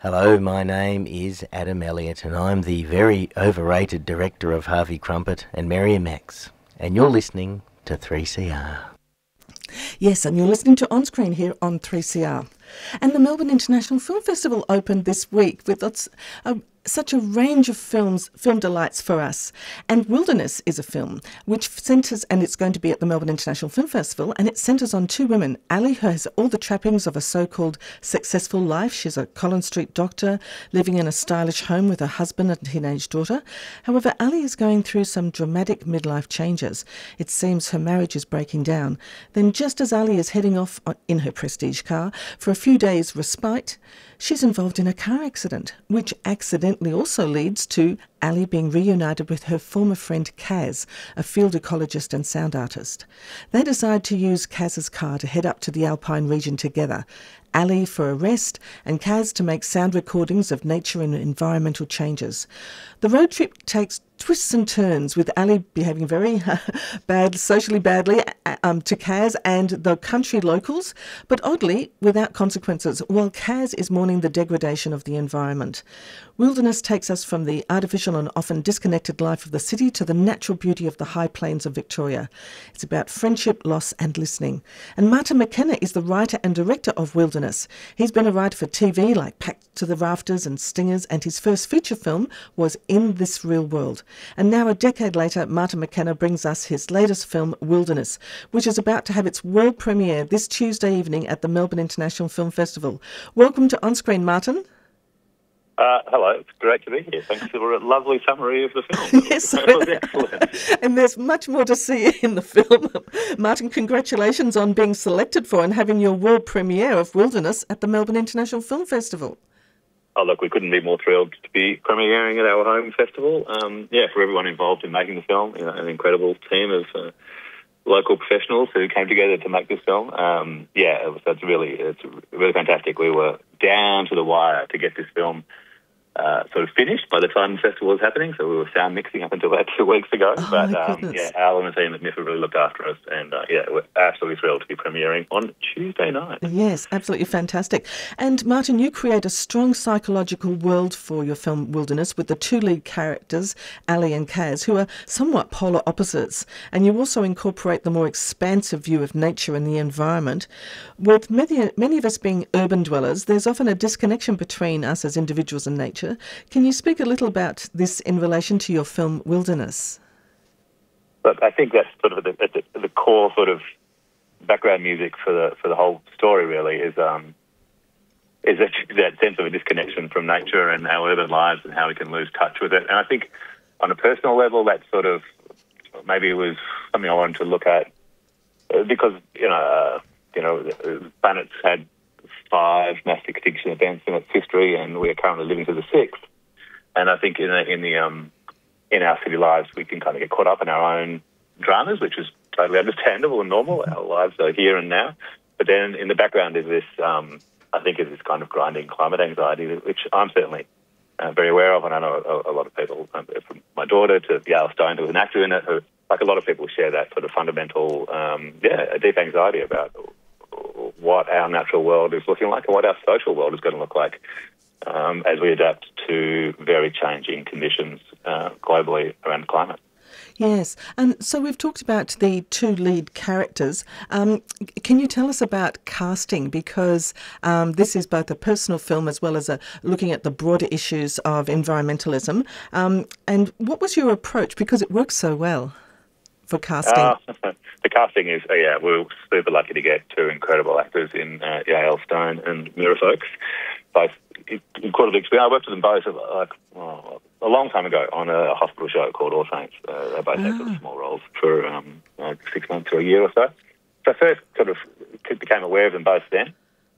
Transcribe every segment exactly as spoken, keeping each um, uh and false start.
Hello, my name is Adam Elliott and I'm the very overrated director of Harvey Crumpet and Mary Max. And you're listening to three C R. Yes, and you're listening to On Screen here on three C R. And the Melbourne International Film Festival opened this week with lots, uh, such a range of films, film delights for us. And Wilderness is a film which centres, and it's going to be at the Melbourne International Film Festival, and it centres on two women. Ali, who has all the trappings of a so-called successful life. She's a Collins Street doctor living in a stylish home with her husband and teenage daughter. However, Ali is going through some dramatic midlife changes. It seems her marriage is breaking down. Then just as Ali is heading off in her prestige car for a few days' respite, she's involved in a car accident, which accidentally also leads to Ali being reunited with her former friend Kaz, a field ecologist and sound artist. They decide to use Kaz's car to head up to the Alpine region together. Ali for a rest and Kaz to make sound recordings of nature and environmental changes. The road trip takes twists and turns, with Ali behaving very bad, socially badly um, to Kaz and the country locals, but oddly without consequences, while Kaz is mourning the degradation of the environment. Wilderness takes us from the artificial and often disconnected life of the city to the natural beauty of the high plains of Victoria. It's about friendship, loss and listening. And Martin McKenna is the writer and director of Wilderness. He's been a writer for T V like Packed to the Rafters and Stingers, and his first feature film was In This Real World. And now, a decade later, Martin McKenna brings us his latest film, Wilderness, which is about to have its world premiere this Tuesday evening at the Melbourne International Film Festival. Welcome to On Screen, Martin. Uh, hello, it's great to be here. Thanks for a lovely summary of the film. Yes, That was excellent. And there's much more to see in the film. Martin, congratulations on being selected for and having your world premiere of Wilderness at the Melbourne International Film Festival. Oh, look, we couldn't be more thrilled to be premiering at our home festival. Um, yeah, for everyone involved in making the film, you know, an incredible team of uh, local professionals who came together to make this film. Um, yeah, it was, that's really, it's really fantastic. We were down to the wire to get this film Uh, sort of finished by the time the festival was happening, so we were sound mixing up until about two weeks ago. Oh, but my um, goodness. yeah, Al and the team at Mifford really looked after us, and uh, yeah, we're absolutely thrilled to be premiering on Tuesday night. Yes, absolutely fantastic. And Martin, you create a strong psychological world for your film Wilderness with the two lead characters, Ali and Kaz, who are somewhat polar opposites. And you also incorporate the more expansive view of nature and the environment. With many, many of us being urban dwellers, there's often a disconnection between us as individuals and nature. Can you speak a little about this in relation to your film Wilderness? But I think that's sort of the, at the, the core sort of background music for the for the whole story. Really is um, is that, that sense of a disconnection from nature and our urban lives and how we can lose touch with it. And I think on a personal level, that sort of maybe it was something I wanted to look at uh, because you know uh, you know the planet's had five mass extinction events in its history, and we are currently living through the sixth. And I think in the, in the um, in our city lives, we can kind of get caught up in our own dramas, which is totally understandable and normal. Our lives are here and now. But then in the background is this, um, I think, is this kind of grinding climate anxiety, which I'm certainly uh, very aware of, and I know a, a lot of people, um, from my daughter to Yale Stone, who was an actor in it, who, like a lot of people, share that sort of fundamental, um, yeah, a deep anxiety about what our natural world is looking like and what our social world is going to look like um, as we adapt to very changing conditions uh, globally around climate. Yes, and so we've talked about the two lead characters. Um, can you tell us about casting? Because um, this is both a personal film as well as a, looking at the broader issues of environmentalism. Um, and what was your approach? Because it works so well for casting. Uh, the casting is, uh, yeah, we were super lucky to get two incredible actors in uh, Yael Stone and Mira Folks. Both incredibly experienced. I worked with them both uh, like oh, a long time ago on a hospital show called All Saints. Uh, they both had sort of small roles for um, uh, six months or a year or so. So I first sort of became aware of them both then.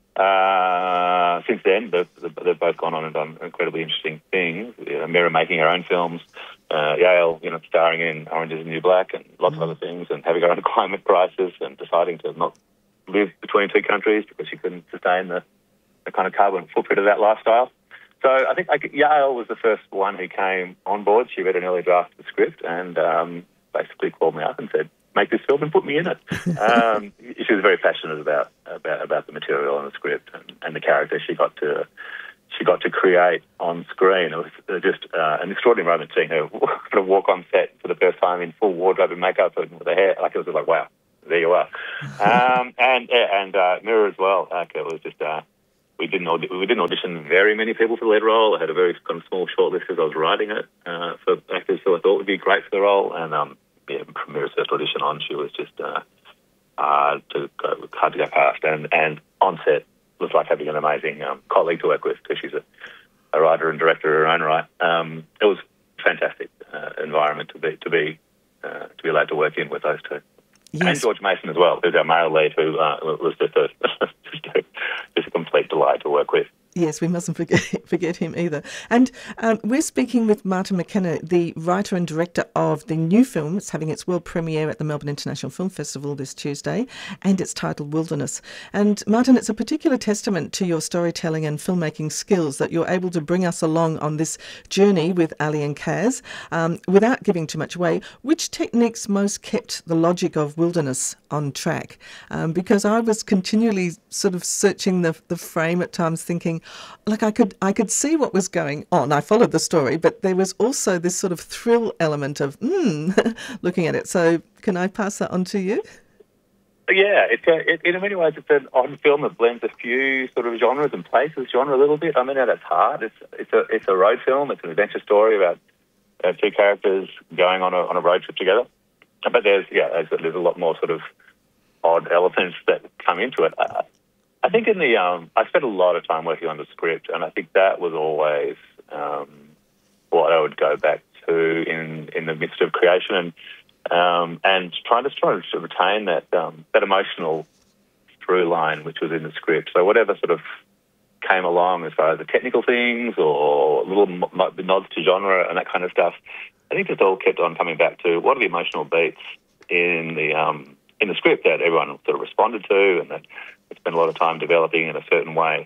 Uh, since then, they've, they've both gone on and done incredibly interesting things. You know, Mira making her own films, uh, Yale, you know, starring in Orange is the New Black and lots of other things, and having her own climate crisis and deciding to not live between two countries because she couldn't sustain the, the kind of carbon footprint of that lifestyle. So I think like, Yale was the first one who came on board. She read an early draft of the script and um, basically called me up and said, make this film and put me in it. Um, she was very passionate about, about about the material and the script and, and the character. She got to she got to create on screen. It was just uh, an extraordinary moment seeing her kind of walk on set for the first time in full wardrobe and makeup and with her hair. Like, it was just like, wow, there you are. um, and yeah, and uh, Mira as well. Like, it was just uh, we didn't aud- we didn't audition very many people for the lead role. I had a very kind of small shortlist as I was writing it uh, for actors who I thought would be great for the role. And um, yeah, from Mira's first audition on, she was just uh, uh, to go, hard to go past. And and on set, was like having an amazing um, colleague to work with, because she's a, a writer and director in her own right. Um, it was a fantastic uh, environment to be to be uh, to be allowed to work in with those two, Yes. and George Mason as well, who's our male lead, who uh, was just a, just a just a complete delight to work with. Yes, we mustn't forget forget him either. And um, we're speaking with Martin McKenna, the writer and director of the new film. It's having its world premiere at the Melbourne International Film Festival this Tuesday, and it's titled Wilderness. And Martin, it's a particular testament to your storytelling and filmmaking skills that you're able to bring us along on this journey with Ali and Kaz. Um, without giving too much away, which techniques most kept the logic of Wilderness on track? Um, because I was continually sort of searching the, the frame at times, thinking, like I could I could see what was going on. I followed the story, but there was also this sort of thrill element of mm, looking at it. So can I pass that on to you? Yeah, it's a, it, in many ways it's an odd film that blends a few sort of genres and plays this genre a little bit. I mean, at its heart, it's it's a it's a road film. It's an adventure story about uh, two characters going on a on a road trip together. But there's yeah, there's, there's a lot more sort of odd elements that come into it. Uh, I think in the um, I spent a lot of time working on the script, and I think that was always um, what I would go back to in, in the midst of creation, and um, and trying to try to retain that um, that emotional through line which was in the script. So whatever sort of came along as far as the technical things or little nods to genre and that kind of stuff, I think it's all kept on coming back to what are the emotional beats in the um, in the script that everyone sort of responded to, and that we spent a lot of time developing in a certain way.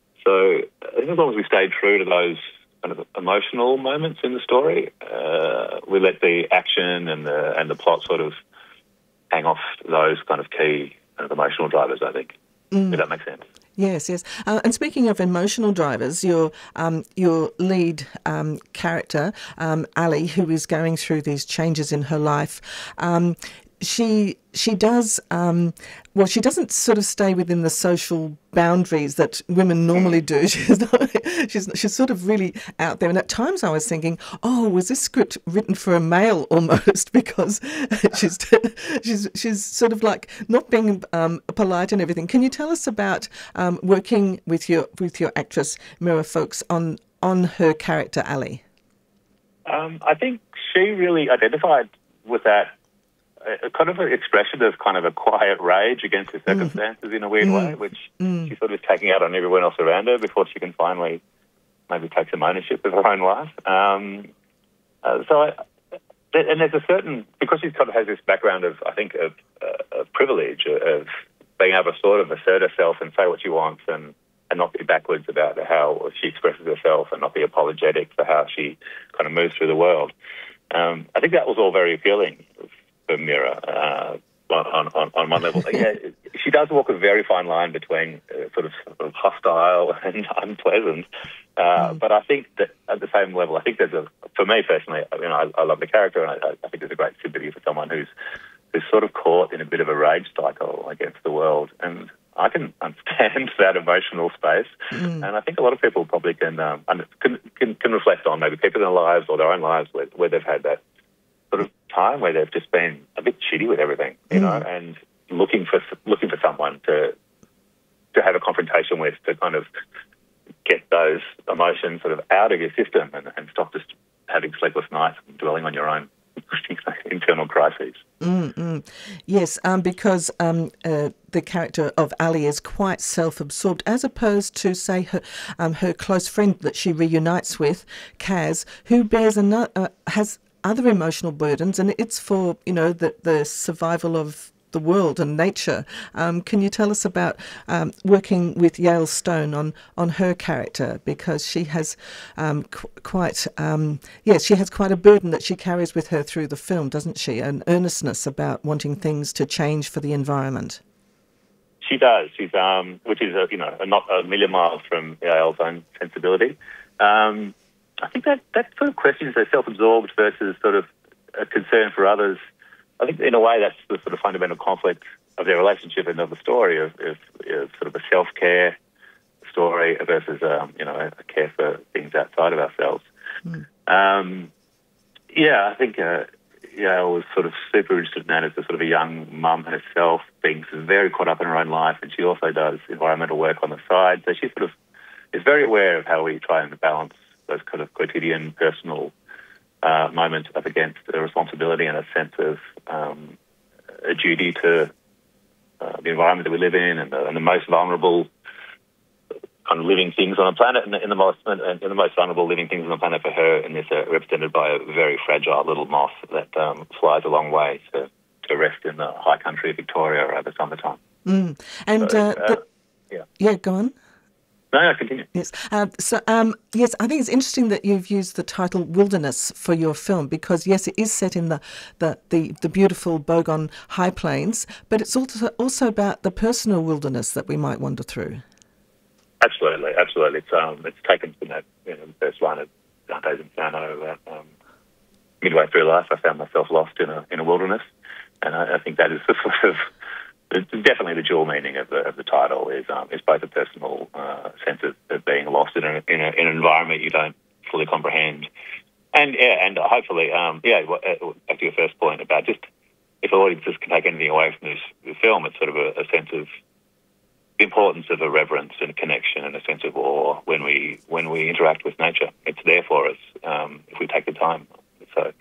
So I think as long as we stayed true to those kind of emotional moments in the story, uh, we let the action and the and the plot sort of hang off those kind of key kind of emotional drivers, I think. Mm. If that makes sense. Yes, yes. Uh, and speaking of emotional drivers, your um, your lead um, character, um, Ali, who is going through these changes in her life, um, she she does um, well. She doesn't sort of stay within the social boundaries that women normally do. She's not, she's she's sort of really out there. And at times I was thinking, oh, was this script written for a male almost? Because she's she's she's sort of like not being um, polite and everything. Can you tell us about um, working with your with your actress Mira Foulkes on on her character Ali? Um, I think she really identified with that. A kind of an expression of kind of a quiet rage against her circumstances mm. in a weird mm. way, which mm. she sort of is taking out on everyone else around her before she can finally maybe take some ownership of her own life. Um, uh, so, I, and there's a certain, because she kind of has this background of, I think, of, uh, of privilege, of being able to sort of assert herself and say what she wants and, and not be backwards about how she expresses herself and not be apologetic for how she kind of moves through the world. Um, I think that was all very appealing for Mira uh, on, on, on one level. Yeah, she does walk a very fine line between uh, sort, of, sort of hostile and unpleasant. Uh, mm. But I think that at the same level, I think there's a, for me personally, you know, I, I love the character, and I, I think there's a great sympathy for someone who's who's sort of caught in a bit of a rage cycle against the world. And I can understand that emotional space. Mm. And I think a lot of people probably can, um, can, can, can reflect on maybe people in their lives or their own lives where, where they've had that sort of time where they've just been a bit shitty with everything, you mm. know, and looking for looking for someone to to have a confrontation with, to kind of get those emotions sort of out of your system and, and stop just having sleepless nights and dwelling on your own internal crises. Mm-mm. Yes, um, because um, uh, the character of Ali is quite self-absorbed, as opposed to, say, her um, her close friend that she reunites with, Kaz, who bears another uh, has. other emotional burdens, and it's for, you know, the, the survival of the world and nature. Um, can you tell us about um, working with Yale Stone on, on her character, because she has um, qu- quite, um, yes, she has quite a burden that she carries with her through the film, doesn't she? An earnestness about wanting things to change for the environment. She does. She's um, which is a, you know a, not a million miles from E A L's own sensibility. Um, I think that that sort of questions are self-absorbed versus sort of a concern for others. I think in a way that's the sort of fundamental conflict of their relationship and of the story of, of, of sort of a self-care story versus um, you know a care for things outside of ourselves. Mm. Um, yeah, I think. Uh, Yeah, I was sort of super interested in that as a sort of a young mum herself, being very caught up in her own life, and she also does environmental work on the side. So she sort of is very aware of how we try and balance those kind of quotidian personal uh, moments up against a responsibility and a sense of um, a duty to uh, the environment that we live in and the, and the most vulnerable kind of living things on the planet, and in the most and the most vulnerable living things on the planet for her, and this uh, represented by a very fragile little moth that um, flies a long way to, to rest in the high country of Victoria over summertime. Mm. And so, uh, uh, the, yeah, yeah, go on. No, no, continue. Yes. Uh, so, um, yes, I think it's interesting that you've used the title Wilderness for your film because, yes, it is set in the, the, the, the beautiful Bogon High Plains, but it's also also about the personal wilderness that we might wander through. Absolutely, absolutely. It's um, it's taken from that you know, first line of Dante's Inferno. That, um, midway through life, I found myself lost in a in a wilderness, and I, I think that is the sort of it's definitely the dual meaning of the of the title is um, is both a personal uh, sense of, of being lost in a, in, a, in an environment you don't fully comprehend, and yeah, and hopefully, um, yeah, back to your first point about just if audiences can take anything away from this, this film, it's sort of a, a sense of the importance of a reverence and a connection and a sense of awe when we when we interact with nature. It's there for us um, if we take the time. So,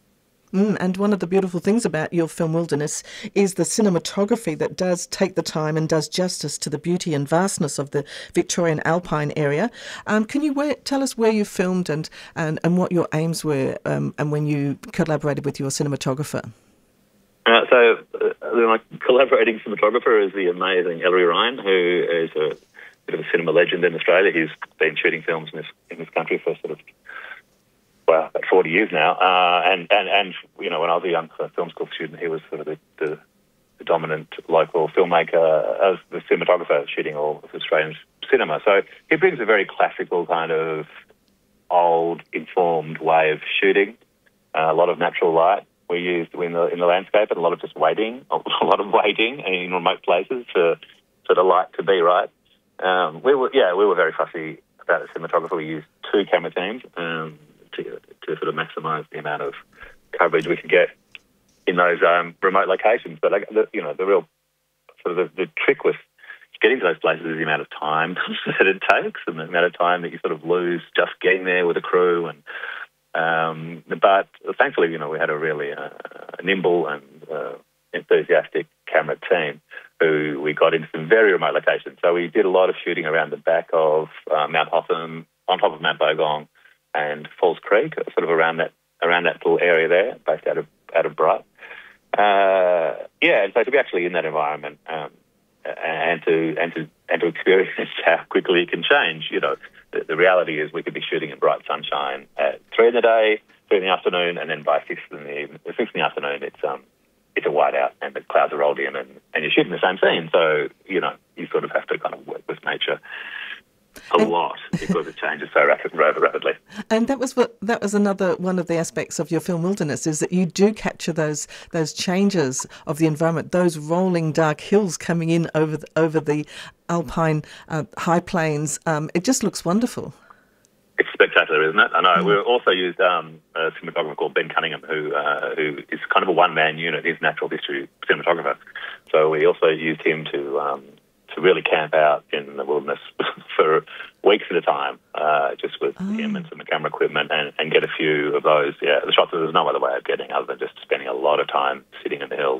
mm, and one of the beautiful things about your film Wilderness is the cinematography that does take the time and does justice to the beauty and vastness of the Victorian Alpine area. Um, can you where, tell us where you filmed and, and, and what your aims were um, and when you collaborated with your cinematographer? Uh, so, uh, my collaborating cinematographer is the amazing Ellery Ryan, who is a bit of a cinema legend in Australia. He's been shooting films in this in this country for sort of well, about forty years now. Uh, and, and, and you know, when I was a young film school student, he was sort of the, the, the dominant local filmmaker as the cinematographer shooting all of Australian cinema. So he brings a very classical kind of old, informed way of shooting, uh, a lot of natural light. We used in the in the landscape and a lot of just waiting, a lot of waiting in remote places for for the light to be right. Um, we were yeah we were very fussy about the cinematography. We used two camera teams um, to to sort of maximise the amount of coverage we could get in those um, remote locations. But like, the, you know the real sort of the, the trick with getting to those places is the amount of time that it takes and the amount of time that you sort of lose just getting there with a crew and. Um, but thankfully, you know, we had a really uh, nimble and uh, enthusiastic camera team who we got into some very remote locations. So we did a lot of shooting around the back of uh, Mount Hotham, on top of Mount Bogong and Falls Creek, sort of around that around that little area there, based out of out of Bright. Uh, yeah, and so to be actually in that environment um, and to and to and to experience how quickly it can change, you know. The, the reality is we could be shooting in bright sunshine at three in the day, three in the afternoon, and then by six in the evening, six in the afternoon, it's um, it's a whiteout and the clouds are rolled in, and, and you're shooting the same scene. So you know you sort of have to kind of work with nature a and, lot because it changes so rapid, rapidly. And that was what that was another one of the aspects of your film Wilderness is that you do capture those those changes of the environment, those rolling dark hills coming in over the, over the alpine uh, high plains. Um, it just looks wonderful. It's spectacular, isn't it? I know. Mm. We also used um, a cinematographer called Ben Cunningham, who uh, who is kind of a one-man unit. He's a natural history cinematographer. So we also used him to um, to really camp out in the wilderness for weeks at a time, uh, just with oh. him and some camera equipment, and, and get a few of those. Yeah, the shots. There's no other way of getting other than just spending a lot of time sitting in the hills.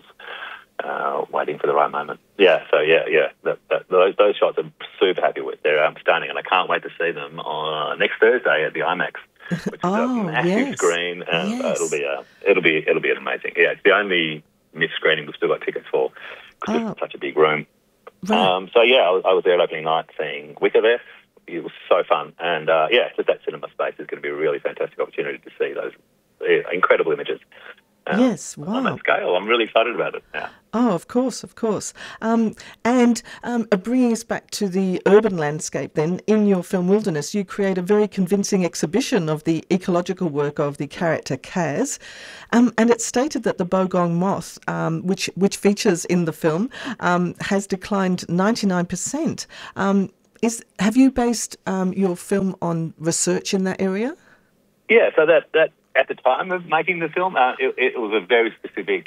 Uh, waiting for the right moment. Yeah, so yeah, yeah, that, that, those those shots I'm super happy with. They're um, stunning, and I can't wait to see them on next Thursday at the IMAX, which is oh, a massive yes. screen, and yes. uh, it'll be uh, it'll be it'll be an amazing. Yeah, it's the only missed screening we've still got tickets for because oh. it's such a big room. Right. Um, so yeah, I was, I was there opening night seeing Wicker there. It was so fun, and uh, yeah, just that cinema space is going to be a really fantastic opportunity to see those incredible images. uh, Yes, wow. on that scale. I'm really excited about it now. Oh, of course, of course. Um, and um, uh, bringing us back to the urban landscape then, in your film Wilderness, you create a very convincing exhibition of the ecological work of the character Kaz. Um, and it's stated that the bogong moth, um, which, which features in the film, um, has declined ninety-nine percent. Um, is, have you based um, your film on research in that area? Yeah, so that, that at the time of making the film, uh, it, it was a very specific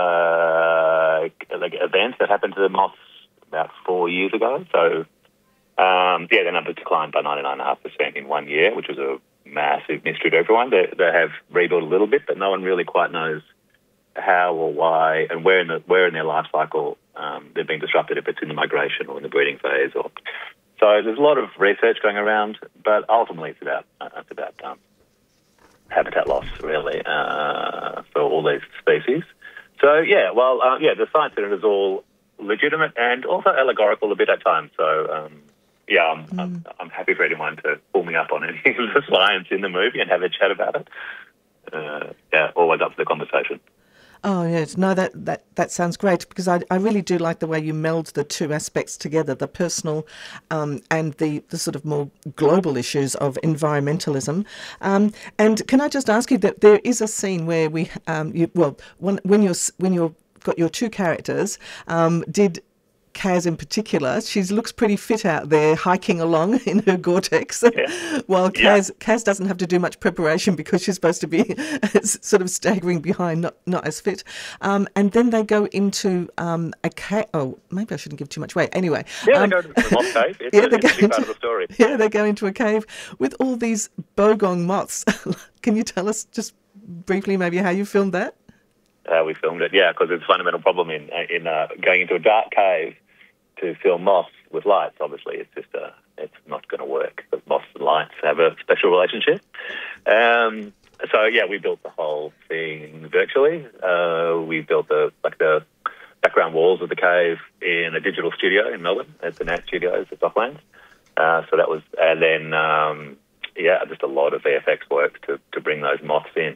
uh, like event that happened to the moths about four years ago. So, um, yeah, their numbers declined by ninety-nine point five percent in one year, which was a massive mystery to everyone. They, they have rebuilt a little bit, but no one really quite knows how or why and where in the where in their life cycle um, they've been disrupted, if it's in the migration or in the breeding phase. Or so there's a lot of research going around, but ultimately it's about uh, it's about um, habitat loss, really, uh, for all these species. So, yeah, well, uh, yeah, the science in it is all legitimate and also allegorical a bit at times. So, um, yeah, I'm, mm. I'm, I'm happy for anyone to pull me up on any of the science in the movie and have a chat about it. Uh, yeah, always up for the conversation. Oh, yes. No, that, that, that sounds great, because I, I really do like the way you meld the two aspects together, the personal um, and the, the sort of more global issues of environmentalism. Um, and can I just ask you that there is a scene where we, um, you, well, when, when you're, when you're got your two characters, um, did Kaz in particular, she looks pretty fit out there hiking along in her Gore-Tex, yeah. while Kaz, yeah. Kaz doesn't have to do much preparation because she's supposed to be sort of staggering behind, not not as fit. Um, and then they go into um, a cave. Oh, maybe I shouldn't give too much away. Anyway. Yeah, um, they go to the moth cave. It's, yeah, a, they it's go a big into, part of the story. Yeah, they go into a cave with all these bogong moths. Can you tell us just briefly maybe how you filmed that? How we filmed it, yeah, because it's a fundamental problem in in uh, going into a dark cave to film moths with lights. Obviously, it's just uh, it's not going to work. But moths and lights have a special relationship. Um, so yeah, we built the whole thing virtually. Uh, we built the like the background walls of the cave in a digital studio in Melbourne at the Nat Studios at Docklands. Uh, so that was, and then um, yeah, just a lot of V F X work to to bring those moths in.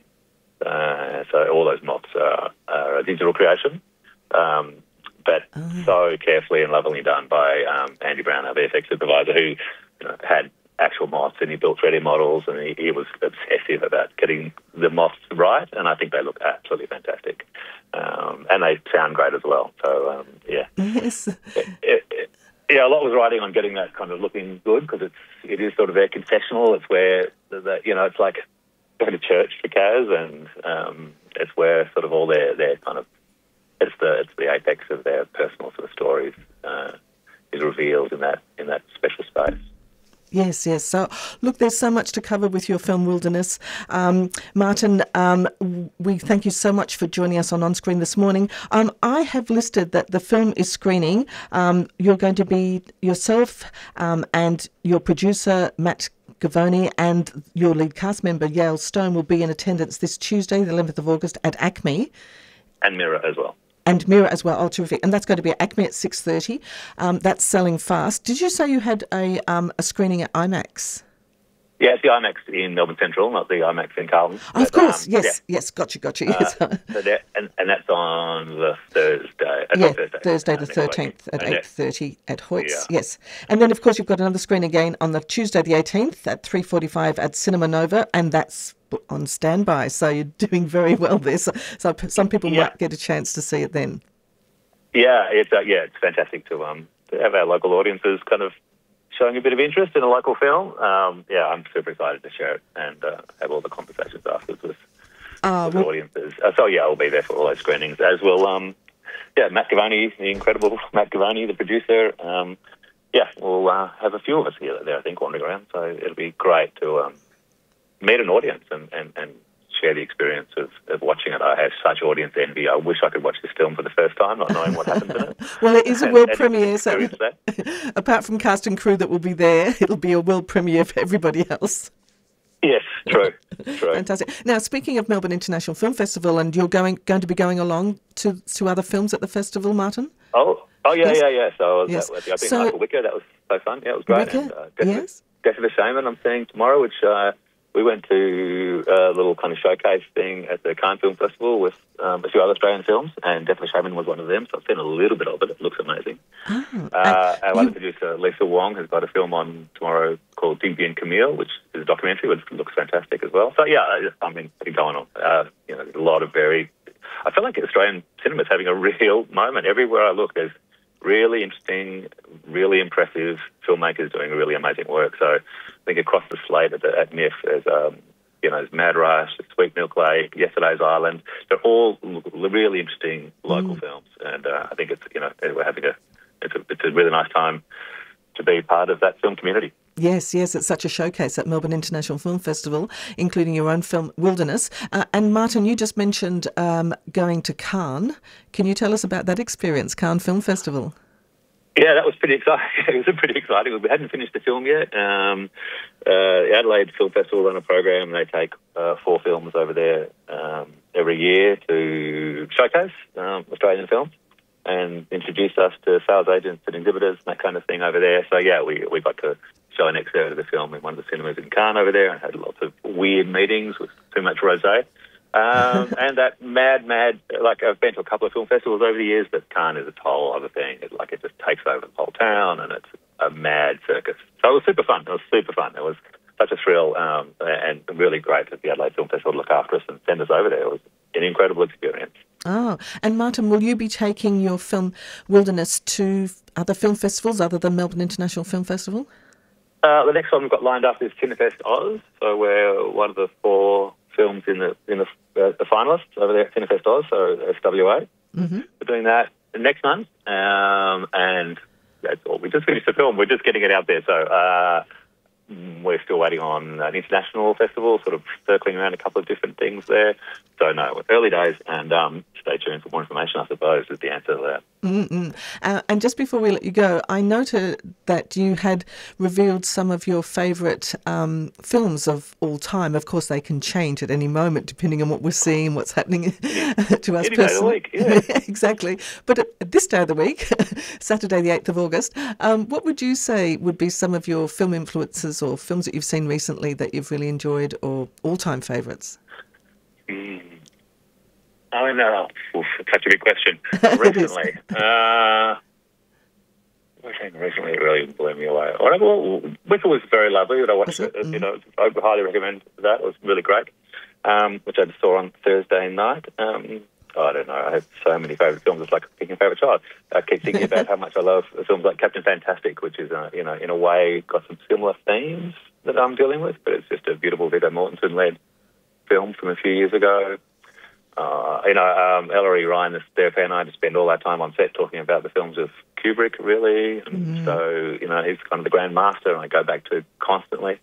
Uh, so all those moths are, are a digital creation, um, but oh. so carefully and lovingly done by um, Andy Brown, our V F X supervisor, who you know, had actual moths and he built three D models, and he, he was obsessive about getting the moths right, and I think they look absolutely fantastic. Um, and they sound great as well. So, um, yeah. Yes. It, it, it, yeah, a lot was riding on getting that kind of looking good, because it's it is sort of their confessional. It's where, the, the, you know, it's like going to church for Kaz, and um, it's where sort of all their, their kind of, it's the it's the apex of their personal sort of stories uh, is revealed in that in that special space. Yes, yes. So, look, there's so much to cover with your film Wilderness. Um, Martin, um, we thank you so much for joining us on On Screen this morning. Um, I have listed that the film is screening. Um, you're going to be yourself um, and your producer, Matt Gavoni, and your lead cast member, Yael Stone, will be in attendance this Tuesday, the eleventh of August, at ACME. And Mirror as well. And Mirror as well. Oh, terrific. And that's going to be at ACME at six thirty. Um, that's selling fast. Did you say you had a um, a screening at IMAX? Yeah, it's the IMAX in Melbourne Central, not the IMAX in Carlton. Oh, of but, course, um, yes, yeah. yes, gotcha, gotcha. Yes. Uh, so that, and, and that's on the Thursday. Yeah, Thursday, Thursday the thirteenth at eight thirty at Hoyts, yeah. Yes. And then, of course, you've got another screen again on the Tuesday the eighteenth at three forty-five at Cinema Nova, and that's on standby, so you're doing very well there. So, so some people yeah. might get a chance to see it then. Yeah, it's uh, yeah, it's fantastic to um to have our local audiences kind of showing a bit of interest in a local film. Um, yeah, I'm super excited to share it and uh, have all the conversations afterwards with, uh, with well, audiences. Uh, so yeah, I'll be there for all those screenings, as will um yeah Matt Gavoni, the incredible Matt Gavoni, the producer. Um, yeah, we'll uh, have a few of us here there, I think, wandering around. So it'll be great to um. meet an audience and, and, and share the experience of, of watching it. I have such audience envy. I wish I could watch this film for the first time, not knowing what happens in it. Well, it is a world and, premiere, and so apart from cast and crew that will be there, it'll be a world premiere for everybody else. Yes, true, true. Fantastic. Now, speaking of Melbourne International Film Festival, and you're going going to be going along to, to other films at the festival, Martin? Oh, oh yeah, yes. yeah, yeah. So I was yes. at the opening so, night for Wicker. That was so fun. Yeah, it was great. Wicker, and, uh, Death, yes. Death of a Shaman I'm seeing tomorrow, which... Uh, we went to a little kind of showcase thing at the Cannes Film Festival with um, a few other Australian films, and Deathly Shaman was one of them, so I've seen a little bit of it. It looks amazing. Oh, uh, uh, our you- other producer, Lisa Wong, has got a film on tomorrow called Digby and Camille, which is a documentary, which looks fantastic as well. So, yeah, I I mean, going on. Uh, you know, there's a lot of very... I feel like Australian cinema is having a real moment. Everywhere I look, there's really interesting, really impressive filmmakers doing really amazing work. So I think across the slate at, the, at N I F, there's, um, you know, there's Mad Rush, Sweet Milk Lake, Yesterday's Island. They're all really interesting local mm. films. And uh, I think it's, you know, we're having a it's, a, it's a really nice time to be part of that film community. Yes, yes, it's such a showcase at Melbourne International Film Festival, including your own film, Wilderness. Uh, and Martin, you just mentioned um, going to Cannes. Can you tell us about that experience, Cannes Film Festival? Yeah, that was pretty exciting. It was pretty exciting. We hadn't finished the film yet. Um, uh, the Adelaide Film Festival run a program. They take uh, four films over there um, every year to showcase um, Australian films and introduce us to sales agents and exhibitors and that kind of thing over there. So, yeah, we we got to show an excerpt of the film in one of the cinemas in Cannes over there and had lots of weird meetings with too much rosé. Um, and that mad, mad, like I've been to a couple of film festivals over the years, but Cannes is a whole other thing. It, like it just takes over the whole town and it's a mad circus. So it was super fun. It was super fun. It was such a thrill um, and really great at the Adelaide Film Festival to look after us and send us over there. It was an incredible experience. Oh, and Martin, will you be taking your film Wilderness to other film festivals other than Melbourne International Film Festival? Uh, the next one we've got lined up is Cinefest Oz. So we're one of the four films in the in the, uh, the finalists over there at Cinefest Oz, so S W A. Mm-hmm. We're doing that next month, um, and that's all. We just finished the film. We're just getting it out there. So uh, we're still waiting on an international festival, sort of circling around a couple of different things there. So no, early days, and um, stay tuned for more information, I suppose, is the answer to that. Mm-mm. Uh, and just before we let you go, I noted that you had revealed some of your favourite um, films of all time. Of course, they can change at any moment depending on what we're seeing, what's happening to us Any day of the personally. week, yeah. Exactly. But at this day of the week, Saturday the eighth of August, um, what would you say would be some of your film influences or films that you've seen recently that you've really enjoyed or all-time favourites? Mm. Oh, no. Oof, such a big question. Recently. uh, what thing recently it really blew me away. Well, Wicker was very lovely. I watched it. Mm. You know, I would highly recommend that. It was really great, um, which I just saw on Thursday night. Um, oh, I don't know. I have so many favourite films. It's like picking a favourite child. I keep thinking about how much I love films like Captain Fantastic, which is, uh, you know, in a way got some similar themes that I'm dealing with, but it's just a beautiful Viggo Mortensen-led film from a few years ago. Uh, you know, um, Ellery Ryan, the therapist, and I just spend all our time on set talking about the films of Kubrick, really. And mm. so, you know, he's kind of the grand master, and I go back to constantly.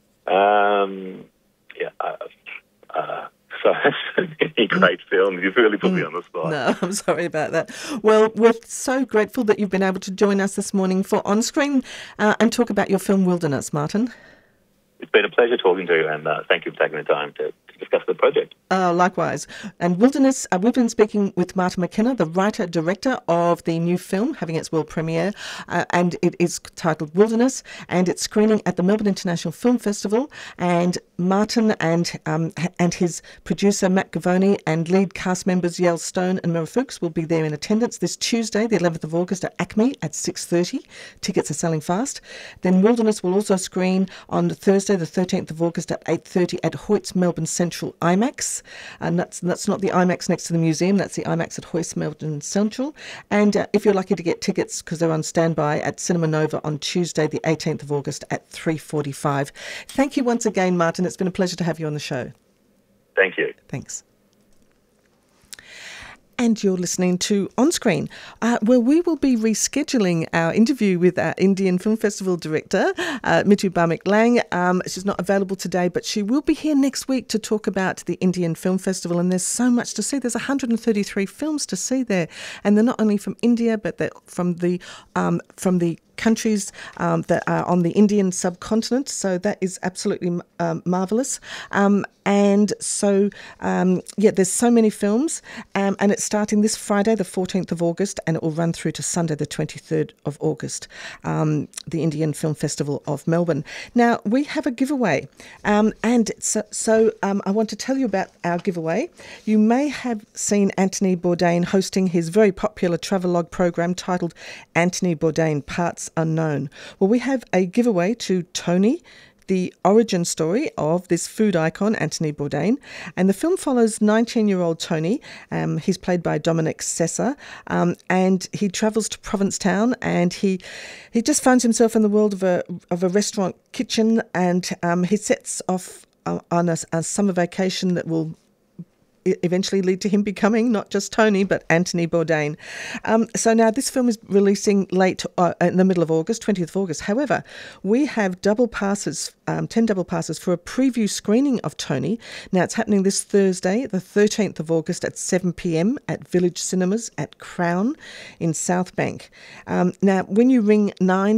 Um, yeah, uh, uh, so many great films. You've really put mm. me on the spot. No, I'm sorry about that. Well, we're so grateful that you've been able to join us this morning for On Screen uh, and talk about your film Wilderness, Martin. It's been a pleasure talking to you, and uh, thank you for taking the time to, to discuss the project. Uh, likewise. And Wilderness, uh, we've been speaking with Martin McKenna, the writer-director of the new film, having its world premiere, uh, and it is titled Wilderness, and it's screening at the Melbourne International Film Festival, and Martin and um, and his producer, Matt Gavoni, and lead cast members, Yael Stone and Mira Fuchs, will be there in attendance this Tuesday, the eleventh of August, at ACME at six thirty. Tickets are selling fast. Then Wilderness will also screen on Thursday, the thirteenth of August at eight thirty at Hoyts Melbourne Central IMAX. And that's, that's not the IMAX next to the museum, that's the IMAX at Hoyts Melbourne Central. And uh, if you're lucky to get tickets, because they're on standby, at Cinema Nova on Tuesday, the eighteenth of August at three forty-five. Thank you once again, Martin. It's been a pleasure to have you on the show. Thank you. Thanks. And you're listening to On Screen, uh, where we will be rescheduling our interview with our Indian Film Festival director, uh, Mitu Bhamik Lang. Um, she's not available today, but she will be here next week to talk about the Indian Film Festival. And there's so much to see. There's one hundred thirty-three films to see there, and they're not only from India, but they're from the um, from the countries um, that are on the Indian subcontinent. So that is absolutely um, marvellous. Um, and so, um, yeah, there's so many films, um, and it's starting this Friday, the fourteenth of August, and it will run through to Sunday, the twenty-third of August, um, the Indian Film Festival of Melbourne. Now, we have a giveaway, um, and so, so um, I want to tell you about our giveaway. You may have seen Anthony Bourdain hosting his very popular travelogue program titled Anthony Bourdain Parts Unknown. Well, we have a giveaway to Tony, the origin story of this food icon, Anthony Bourdain. And the film follows nineteen-year-old Tony. Um, he's played by Dominic Sessa, um, and he travels to Provincetown, and he he just finds himself in the world of a of a restaurant kitchen, and um, he sets off uh, on a, a summer vacation that will eventually lead to him becoming not just Tony, but Anthony Bourdain. Um, so now this film is releasing late uh, in the middle of August, twentieth of August. However, we have double passes, um, ten double passes for a preview screening of Tony. Now it's happening this Thursday, the thirteenth of August at seven p.m. at Village Cinemas at Crown in Southbank. Um, now, when you ring nine